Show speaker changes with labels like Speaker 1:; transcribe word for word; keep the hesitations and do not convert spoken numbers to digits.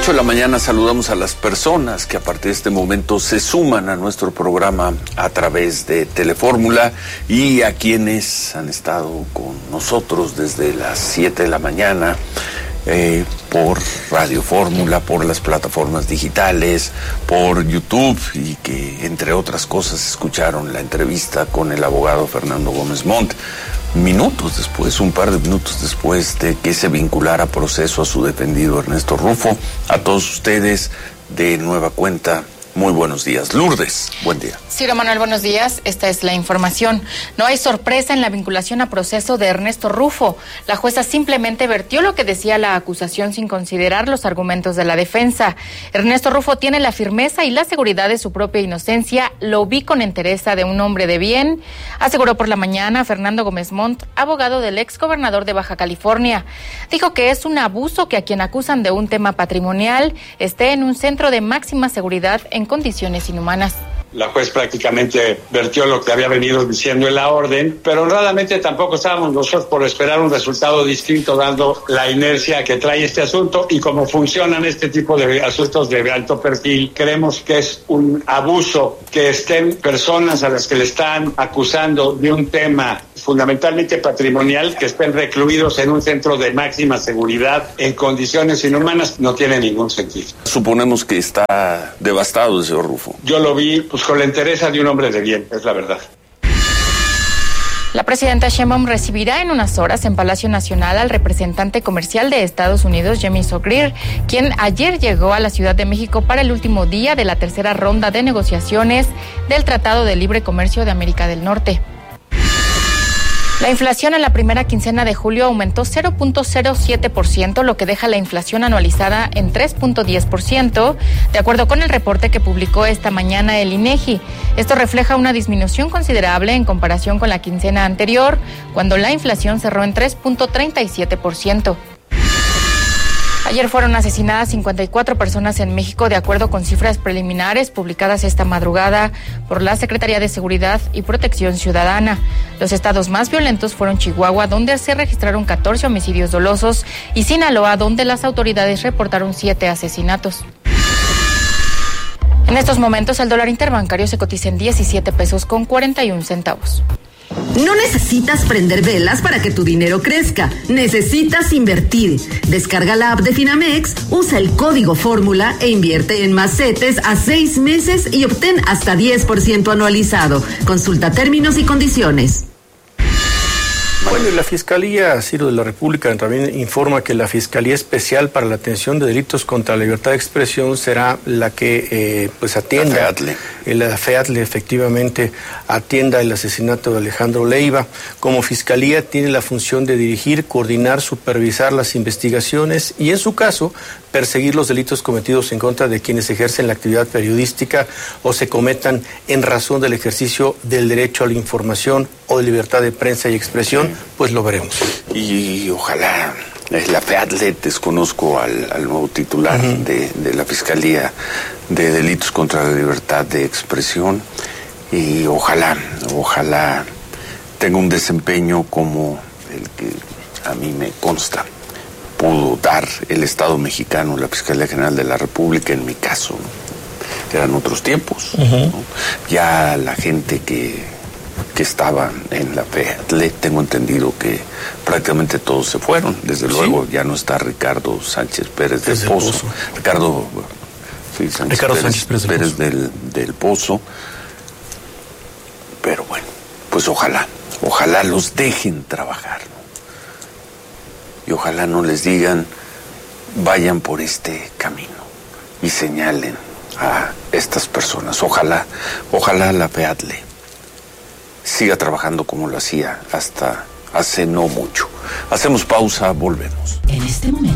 Speaker 1: ocho de la mañana saludamos a las personas que a partir de este momento se suman a nuestro programa a través de Telefórmula y a quienes han estado con nosotros desde las siete de la mañana eh, por Radio Fórmula, por las plataformas digitales, por YouTube y que entre otras cosas escucharon la entrevista con el abogado Fernando Gómez Montt. Minutos después, un par de minutos después de que se vinculara a proceso a su defendido Ernesto Rufo. A todos ustedes, de nueva cuenta, muy buenos días. Lourdes, buen día.
Speaker 2: Ciro Manuel, buenos días. Esta es la información. No hay sorpresa en la vinculación a proceso de Ernesto Rufo. La jueza simplemente vertió lo que decía la acusación sin considerar los argumentos de la defensa. Ernesto Rufo tiene la firmeza y la seguridad de su propia inocencia. Lo vi con entereza de un hombre de bien, aseguró por la mañana Fernando Gómez Montt, abogado del ex gobernador de Baja California. Dijo que es un abuso que a quien acusan de un tema patrimonial esté en un centro de máxima seguridad en condiciones inhumanas.
Speaker 3: La juez prácticamente vertió lo que había venido diciendo en la orden, pero honradamente tampoco estábamos nosotros por esperar un resultado distinto dando la inercia que trae este asunto y cómo funcionan este tipo de asuntos de alto perfil. Creemos que es un abuso que estén personas a las que le están acusando de un tema fundamentalmente patrimonial, que estén recluidos en un centro de máxima seguridad en condiciones inhumanas, no tiene ningún sentido.
Speaker 1: Suponemos que está devastado el señor Rufo.
Speaker 3: Yo lo vi pues con la entereza de un hombre de bien, es la verdad.
Speaker 2: La presidenta Sheinbaum recibirá en unas horas en Palacio Nacional al representante comercial de Estados Unidos, Jamie Sogrier, quien ayer llegó a la Ciudad de México para el último día de la tercera ronda de negociaciones del Tratado de Libre Comercio de América del Norte. La inflación en la primera quincena de julio aumentó cero punto cero siete por ciento, lo que deja la inflación anualizada en tres punto diez por ciento, de acuerdo con el reporte que publicó esta mañana el INEGI. Esto refleja una disminución considerable en comparación con la quincena anterior, cuando la inflación cerró en tres punto treinta y siete por ciento. Ayer fueron asesinadas cincuenta y cuatro personas en México, de acuerdo con cifras preliminares publicadas esta madrugada por la Secretaría de Seguridad y Protección Ciudadana. Los estados más violentos fueron Chihuahua, donde se registraron catorce homicidios dolosos, y Sinaloa, donde las autoridades reportaron siete asesinatos. En estos momentos, el dólar interbancario se cotiza en diecisiete pesos con cuarenta y un centavos.
Speaker 4: No necesitas prender velas para que tu dinero crezca. Necesitas invertir. Descarga la app de Finamex, usa el código Fórmula e invierte en más CETES a seis meses y obtén hasta diez por ciento anualizado. Consulta términos y condiciones.
Speaker 5: Bueno, y la Fiscalía, Ciro, de la República también informa que la Fiscalía Especial para la Atención de Delitos contra la Libertad de Expresión será la que eh, pues atienda, la FEATLE. La FEATLE efectivamente atienda el asesinato de Alejandro Leiva. Como Fiscalía tiene la función de dirigir, coordinar, supervisar las investigaciones y, en su caso, perseguir los delitos cometidos en contra de quienes ejercen la actividad periodística o se cometan en razón del ejercicio del derecho a la información o de libertad de prensa y expresión, pues lo veremos.
Speaker 1: Y ojalá la FEATLE, desconozco al, al nuevo titular uh-huh. de, de la Fiscalía de Delitos contra la Libertad de Expresión, y ojalá, ojalá tenga un desempeño como el que a mí me consta pudo dar el Estado mexicano, la Fiscalía General de la República, en mi caso, ¿no? Eran otros tiempos, uh-huh. ¿no? Ya la gente que, que estaba en la FEATLE, tengo entendido que prácticamente todos se fueron. Desde ¿Sí? luego ya no está Ricardo Sánchez Pérez del Pozo. Pozo. Ricardo, sí, Sánchez
Speaker 5: Ricardo
Speaker 1: Pérez,
Speaker 5: Sánchez Pérez,
Speaker 1: Pérez del, del Pozo. Pero bueno, pues ojalá, ojalá los dejen trabajar, ¿no? Y ojalá no les digan, vayan por este camino y señalen a estas personas. Ojalá, ojalá la FEATLE siga trabajando como lo hacía hasta hace no mucho. Hacemos pausa, volvemos.
Speaker 6: En este momento.